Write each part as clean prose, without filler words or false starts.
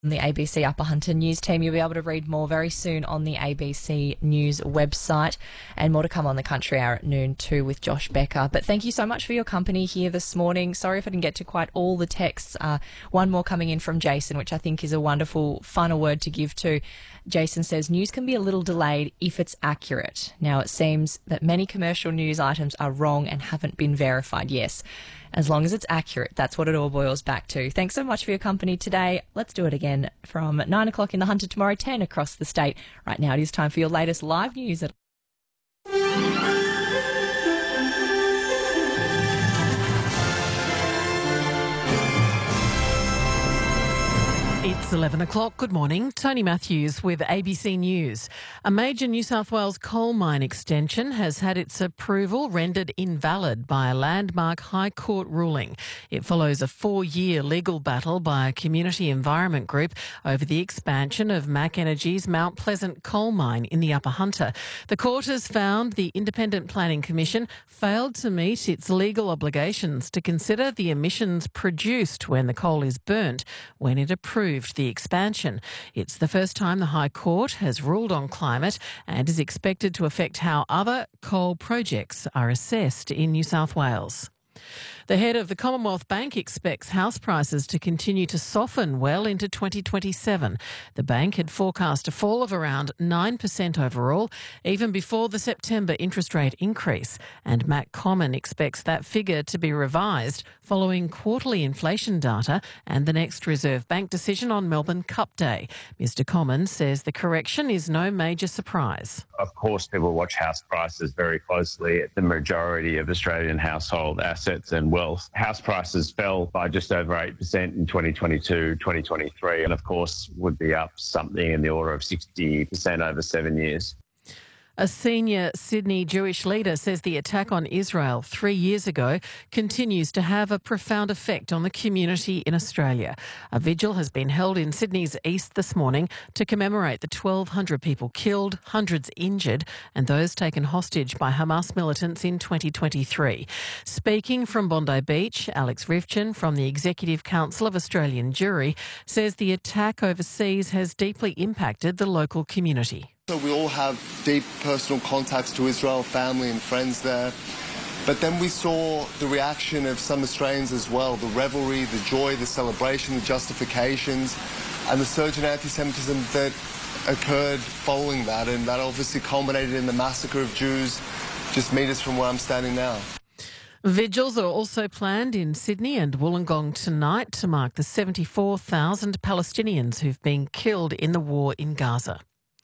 The ABC Upper Hunter News team. You'll be able to read more very soon on the ABC News website, and more to come on the Country Hour at noon too with Josh Becker. But thank you so much for your company here this morning. Sorry if I didn't get to quite all the texts. One more coming in from Jason, which I think is a wonderful final word to give to. Jason says, news can be a little delayed if it's accurate. Now, it seems that many commercial news items are wrong and haven't been verified. Yes, as long as it's accurate, that's what it all boils back to. Thanks so much for your company today. Let's do it again from 9 o'clock in the Hunter tomorrow, 10 across the state. Right now, it is time for your latest live news at It's 11 o'clock. Good morning. Tony Matthews with ABC News. A major New South Wales coal mine extension has had its approval rendered invalid by a landmark High Court ruling. It follows a 4-year legal battle by a community environment group over the expansion of Mac Energy's Mount Pleasant coal mine in the Upper Hunter. The court has found the Independent Planning Commission failed to meet its legal obligations to consider the emissions produced when the coal is burnt when it approved the expansion. It's the first time the High Court has ruled on climate and is expected to affect how other coal projects are assessed in New South Wales. The head of the Commonwealth Bank expects house prices to continue to soften well into 2027. The bank had forecast a fall of around 9% overall, even before the September interest rate increase. And Matt Comyn expects that figure to be revised following quarterly inflation data and the next Reserve Bank decision on Melbourne Cup Day. Mr Comyn says the correction is no major surprise. Of course, people watch house prices very closely. The majority of Australian household assets and wealth. House prices fell by just over 8% in 2022, 2023, and of course would be up something in the order of 60% over 7 years. A senior Sydney Jewish leader says the attack on Israel 3 years ago continues to have a profound effect on the community in Australia. A vigil has been held in Sydney's east this morning to commemorate the 1,200 people killed, hundreds injured, and those taken hostage by Hamas militants in 2023. Speaking from Bondi Beach, Alex Rivchin from the Executive Council of Australian Jewry says the attack overseas has deeply impacted the local community. So we all have deep personal contacts to Israel, family and friends there. But then we saw the reaction of some Australians as well, the revelry, the joy, the celebration, the justifications, and the surge in anti-Semitism that occurred following that. And that obviously culminated in the massacre of Jews just metres from where I'm standing now. Vigils are also planned in Sydney and Wollongong tonight to mark the 74,000 Palestinians who've been killed in the war in Gaza.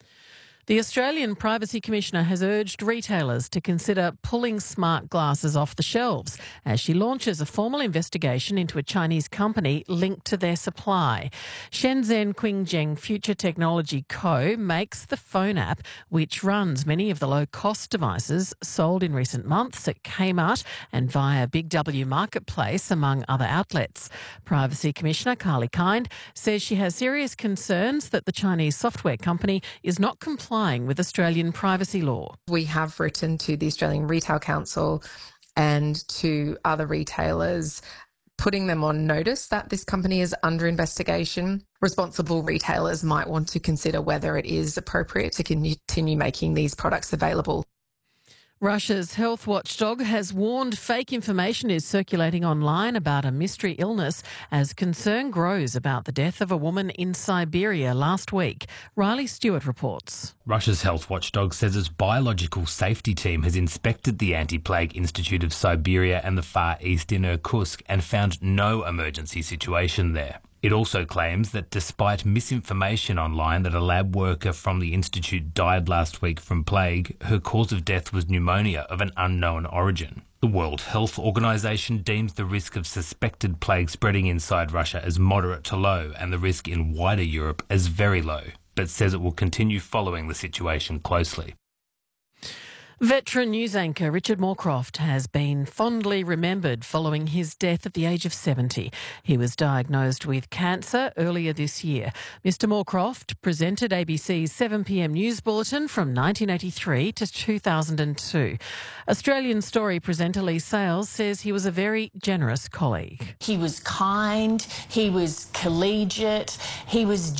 The Australian Privacy Commissioner has urged retailers to consider pulling smart glasses off the shelves as she launches a formal investigation into a Chinese company linked to their supply. Shenzhen Qingjing Future Technology Co. makes the phone app, which runs many of the low-cost devices sold in recent months at Kmart and via Big W Marketplace, among other outlets. Privacy Commissioner Carly Kind says she has serious concerns that the Chinese software company is not complying with Australian privacy law. We have written to the Australian Retail Council and to other retailers, putting them on notice that this company is under investigation. Responsible retailers might want to consider whether it is appropriate to continue making these products available. Russia's health watchdog has warned fake information is circulating online about a mystery illness as concern grows about the death of a woman in Siberia last week. Riley Stewart reports. Russia's health watchdog says its biological safety team has inspected the Anti-Plague Institute of Siberia and the Far East in Irkutsk and found no emergency situation there. It also claims that despite misinformation online that a lab worker from the institute died last week from plague, her cause of death was pneumonia of an unknown origin. The World Health Organization deems the risk of suspected plague spreading inside Russia as moderate to low and the risk in wider Europe as very low, but says it will continue following the situation closely. Veteran news anchor Richard Moorcroft has been fondly remembered following his death at the age of 70. He was diagnosed with cancer earlier this year. Mr Moorcroft presented ABC's 7pm news bulletin from 1983 to 2002. Australian Story presenter Lee Sales says he was a very generous colleague. He was kind, he was collegiate, he was